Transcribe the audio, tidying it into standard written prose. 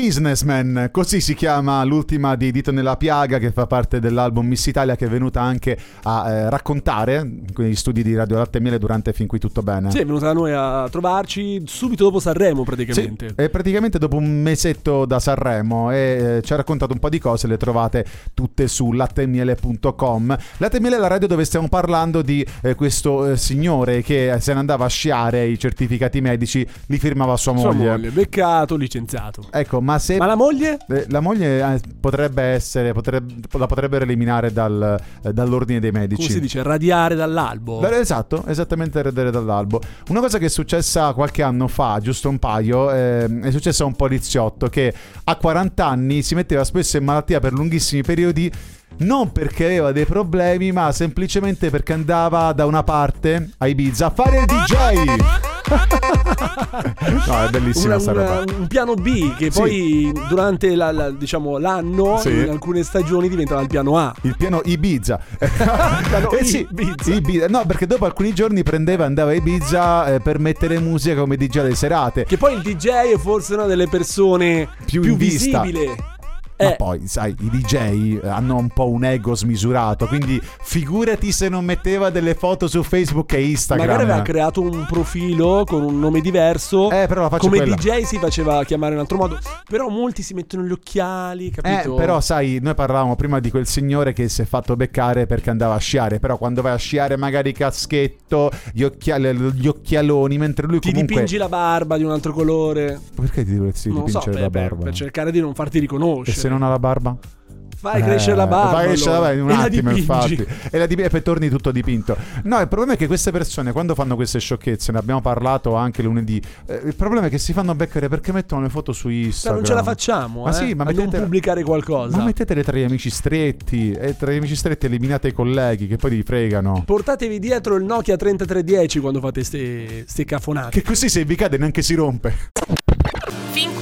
Businessman, così si chiama l'ultima di Dito nella Piaga, che fa parte dell'album Miss Italia, che è venuta anche a raccontare quegli studi di Radio Latte e Miele durante Fin qui tutto bene. Sì, è venuta da noi a trovarci subito dopo Sanremo praticamente. Sì, e praticamente dopo un mesetto da Sanremo, e ci ha raccontato un po' di cose, le trovate tutte su latemiele.com. Latte e Miele è la radio dove stiamo parlando di questo signore che se ne andava a sciare, i certificati medici li firmava sua moglie. Beccato, licenziato. Ecco, ma la moglie? La moglie la potrebbero eliminare dall'ordine dei medici. Come si dice? Radiare dall'albo. Esatto, esattamente, radiare dall'albo. Una cosa che è successa qualche anno fa, giusto un paio, è successa a un poliziotto che a 40 anni si metteva spesso in malattia per lunghissimi periodi, non perché aveva dei problemi, ma semplicemente perché andava da una parte a Ibiza a fare il DJ. No, è bellissima sta roba. Un piano B che poi durante diciamo l'anno, sì, in alcune stagioni diventava il piano A. Il piano Ibiza. Sì, Ibiza. No, perché dopo alcuni giorni andava a Ibiza per mettere musica come DJ alle serate. Che poi il DJ è forse una delle persone più visibili. Ma poi, sai, i DJ hanno un po' un ego smisurato, quindi figurati se non metteva delle foto su Facebook e Instagram. Magari aveva creato un profilo con un nome diverso, però la faccio come quella. DJ si faceva chiamare in altro modo. Però molti si mettono gli occhiali, capito? Però sai, noi parlavamo prima di quel signore che si è fatto beccare perché andava a sciare. Però quando vai a sciare magari caschetto, gli occhialoni, mentre lui ti comunque... dipingi la barba di un altro colore. Perché ti dovresti dipingere la barba? Per cercare di non farti riconoscere. Se non ha la barba? Fai crescere la barba. Fai crescere la barba in un attimo, infatti. E poi torni tutto dipinto. No, il problema è che queste persone, quando fanno queste sciocchezze, ne abbiamo parlato anche lunedì, il problema è che si fanno beccare perché mettono le foto su Instagram. Non ce la facciamo, ma sì, ma a non pubblicare qualcosa. Ma mettetele tra gli amici stretti, e tra gli amici stretti eliminate i colleghi che poi vi fregano. Portatevi dietro il Nokia 3310 quando fate ste cafonate. Che così se vi cade neanche si rompe.